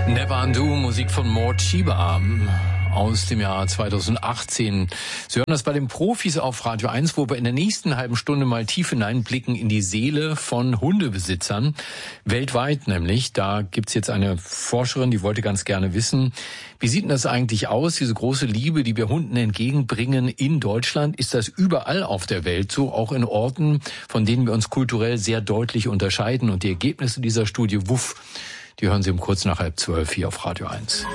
Never Undo, Musik von Mort Shiba aus dem Jahr 2018. Sie hören das bei den Profis auf Radio 1, wo wir in der nächsten halben Stunde mal tief hineinblicken in die Seele von Hundebesitzern. Weltweit nämlich. Da gibt's jetzt eine Forscherin, die wollte ganz gerne wissen, wie sieht denn das eigentlich aus, diese große Liebe, die wir Hunden entgegenbringen in Deutschland? Ist das überall auf der Welt so, auch in Orten, von denen wir uns kulturell sehr deutlich unterscheiden? Und die Ergebnisse dieser Studie, wuff, die hören Sie um kurz nach 11:30 hier auf Radio 1.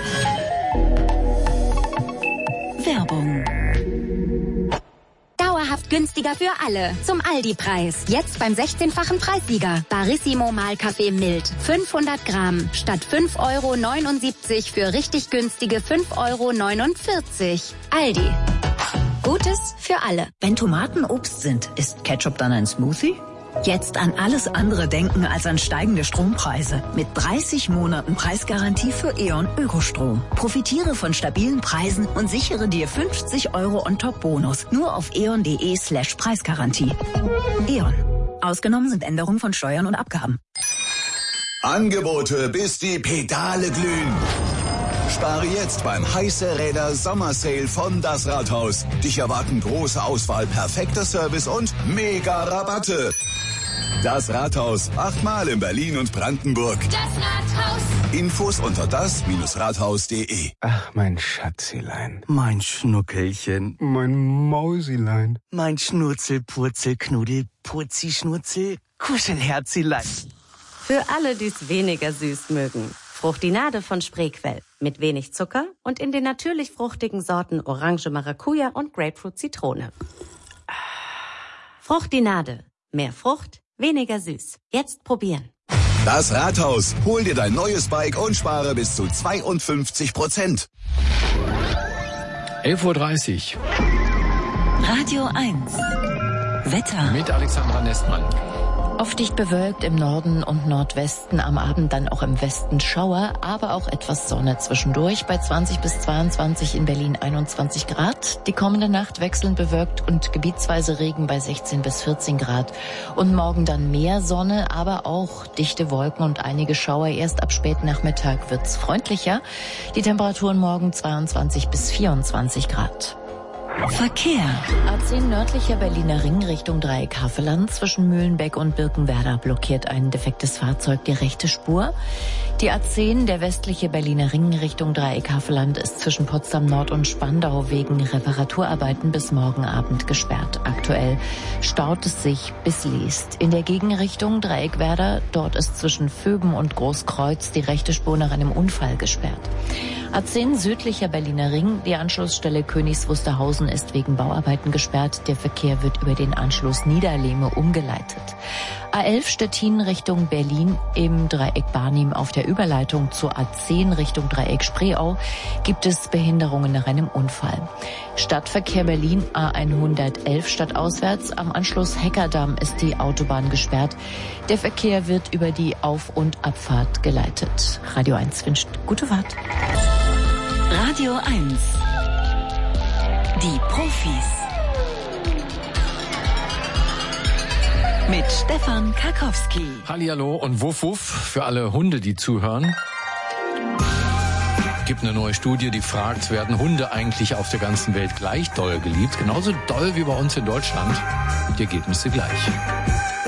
Werbung. Dauerhaft günstiger für alle. Zum Aldi-Preis. Jetzt beim 16-fachen Preissieger. Barissimo Mahlkaffee mild. 500 Gramm. Statt 5,79 € für richtig günstige 5,49 €. Aldi. Gutes für alle. Wenn Tomaten Obst sind, ist Ketchup dann ein Smoothie? Jetzt an alles andere denken als an steigende Strompreise. Mit 30 Monaten Preisgarantie für E.ON Ökostrom. Profitiere von stabilen Preisen und sichere dir 50 € on-top-Bonus. Nur auf eon.de/Preisgarantie. E.ON. Ausgenommen sind Änderungen von Steuern und Abgaben. Angebote, bis die Pedale glühen. Spare jetzt beim Heiße Räder Sommersale von Das Rathaus. Dich erwarten große Auswahl, perfekter Service und mega Rabatte. Das Rathaus, 8-mal in Berlin und Brandenburg. Das Rathaus. Infos unter das-rathaus.de. Ach, mein Schatzilein. Mein Schnuckelchen. Mein Mausilein. Mein Schnurzel, Purzel, Knuddel, Purzi, Schnurzel, Kuschelherzilein. Für alle, die es weniger süß mögen. Fruchtinade von Spreequell. Mit wenig Zucker und in den natürlich fruchtigen Sorten Orange, Maracuja und Grapefruit, Zitrone. Fruchtinade. Mehr Frucht, weniger süß. Jetzt probieren. Das Rathaus. Hol dir dein neues Bike und spare bis zu 52%. 11:30 Uhr. Radio 1. Wetter. Mit Alexandra Nestmann. Oft dicht bewölkt im Norden und Nordwesten, am Abend dann auch im Westen Schauer, aber auch etwas Sonne zwischendurch. Bei 20 bis 22 in Berlin 21 Grad. Die kommende Nacht wechselnd bewölkt und gebietsweise Regen bei 16 bis 14 Grad. Und morgen dann mehr Sonne, aber auch dichte Wolken und einige Schauer. Erst ab Spätnachmittag wird's freundlicher. Die Temperaturen morgen 22 bis 24 Grad. Verkehr. A10 nördlicher Berliner Ring Richtung Dreieck Havelland. Zwischen Mühlenbeck und Birkenwerder blockiert ein defektes Fahrzeug die rechte Spur. Die A10, der westliche Berliner Ring Richtung Dreieck Havelland, ist zwischen Potsdam Nord und Spandau wegen Reparaturarbeiten bis morgen Abend gesperrt. Aktuell staut es sich bis Liest. In der Gegenrichtung Dreieckwerder, dort ist zwischen Vöben und Großkreuz die rechte Spur nach einem Unfall gesperrt. A10 südlicher Berliner Ring, die Anschlussstelle Königs Wusterhausen ist wegen Bauarbeiten gesperrt. Der Verkehr wird über den Anschluss Niederlehme umgeleitet. A11 Stettin Richtung Berlin im Dreieck Barnim auf der Überleitung zur A10 Richtung Dreieck Spreeau gibt es Behinderungen nach einem Unfall. Stadtverkehr Berlin A111 stadtauswärts. Am Anschluss Heckerdamm ist die Autobahn gesperrt. Der Verkehr wird über die Auf- und Abfahrt geleitet. Radio 1 wünscht gute Fahrt. Radio 1. Die Profis. Mit Stefan Karkowski. Hallihallo und wuff wuff für alle Hunde, die zuhören. Es gibt eine neue Studie, die fragt, werden Hunde eigentlich auf der ganzen Welt gleich doll geliebt? Genauso doll wie bei uns in Deutschland. Die Ergebnisse gleich.